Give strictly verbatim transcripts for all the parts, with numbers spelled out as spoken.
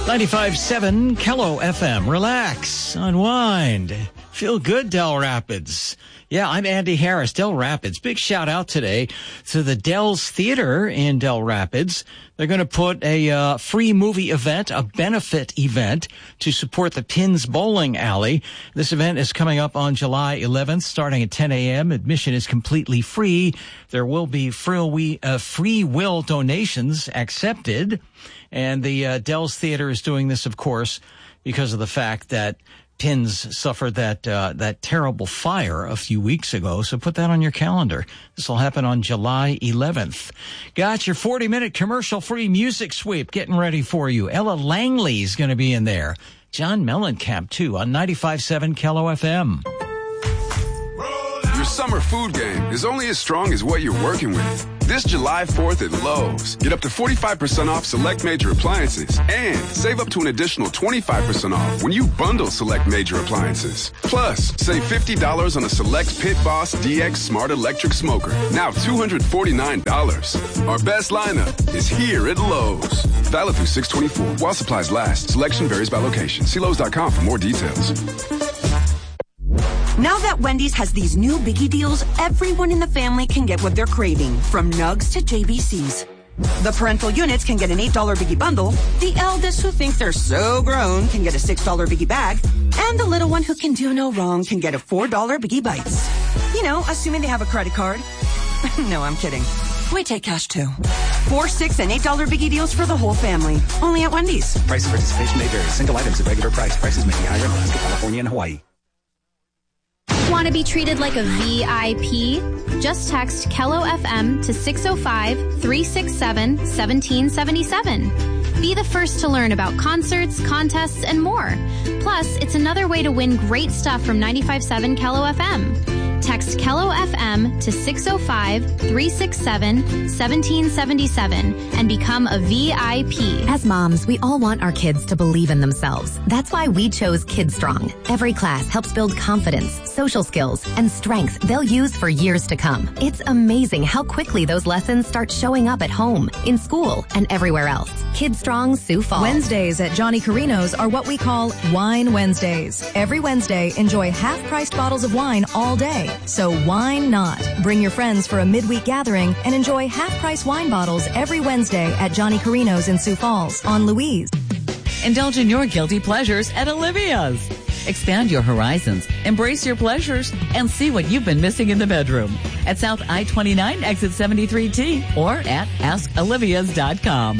ninety-five point seven Kello F M. Relax, unwind, feel good, Del Rapids. Yeah, I'm Andy Harris, Del Rapids. Big shout out today to the Del's Theater in Del Rapids. They're going to put a uh, free movie event, a benefit event, to support the Pins Bowling Alley. This event is coming up on July eleventh, starting at ten a.m. Admission is completely free. There will be free, uh, free will donations accepted. And the uh, Del's Theater is doing this, of course, because of the fact that Pins suffered that uh, that terrible fire a few weeks ago, so put that on your calendar. This will happen on July eleventh. Got your forty-minute commercial-free music sweep getting ready for you. Ella Langley's going to be in there. John Mellencamp, too, on ninety-five point seven Kello F M. Your summer food game is only as strong as what you're working with. This July fourth at Lowe's, get up to forty-five percent off select major appliances and save up to an additional twenty-five percent off when you bundle select major appliances. Plus, save fifty dollars on a select Pit Boss D X Smart Electric Smoker, now two hundred forty-nine dollars. Our best lineup is here at Lowe's. Valid through six twenty-four. While supplies last, selection varies by location. See Lowe's dot com for more details. Now that Wendy's has these new biggie deals, everyone in the family can get what they're craving, from nugs to J B Cs. The parental units can get an eight dollar biggie bundle, the eldest who thinks they're so grown can get a six dollar biggie bag, and the little one who can do no wrong can get a four dollar biggie bites. You know, assuming they have a credit card. No, I'm kidding. We take cash too. Four, six, and eight dollar biggie deals for the whole family. Only at Wendy's. Price of participation may vary. Single items at regular price. Prices may be higher in Alaska, California, and Hawaii. Want to be treated like a V I P? Just text Kello F M to six oh five, three six seven, one seven seven seven. Be the first to learn about concerts, contests, and more. Plus, it's another way to win great stuff from ninety-five point seven Kello F M. Text Kello F M to six oh five, three six seven, one seven seven seven and become a V I P. As moms, we all want our kids to believe in themselves. That's why we chose Kid Strong. Every class helps build confidence, social skills, and strength they'll use for years to come. It's amazing how quickly those lessons start showing up at home, in school, and everywhere else. Kid Strong, Sioux Falls. Wednesdays at Johnny Carino's are what we call Wine Wednesdays. Every Wednesday, enjoy half-priced bottles of wine all day. So why not? Bring your friends for a midweek gathering and enjoy half-price wine bottles every Wednesday at Johnny Carino's in Sioux Falls on Louise. Indulge in your guilty pleasures at Olivia's. Expand your horizons, embrace your pleasures, and see what you've been missing in the bedroom at South I twenty-nine, exit seventy-three T, or at ask olivias dot com.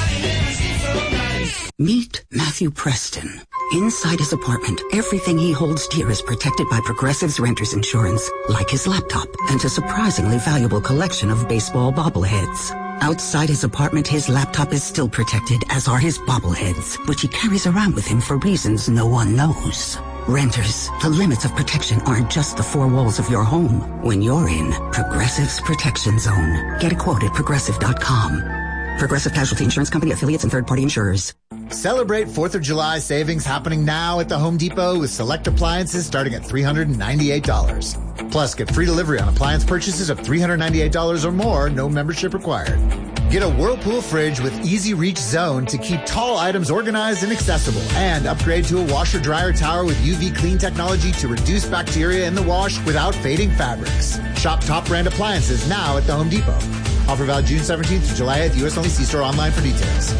Meet Matthew Preston. Inside his apartment, everything he holds dear is protected by Progressive's Renter's Insurance, like his laptop and a surprisingly valuable collection of baseball bobbleheads. Outside his apartment, his laptop is still protected, as are his bobbleheads, which he carries around with him for reasons no one knows. Renters, the limits of protection aren't just the four walls of your home. When you're in Progressive's Protection Zone, get a quote at progressive dot com. Progressive Casualty Insurance Company, affiliates, and third-party insurers. Celebrate fourth of July savings happening now at the Home Depot with select appliances starting at three hundred ninety-eight dollars. Plus, get free delivery on appliance purchases of three hundred ninety-eight dollars or more, no membership required. Get a Whirlpool fridge with Easy Reach Zone to keep tall items organized and accessible. And upgrade to a washer-dryer tower with U V clean technology to reduce bacteria in the wash without fading fabrics. Shop top brand appliances now at the Home Depot. Offer valid June seventeenth to July eighth. U S only. See store online for details.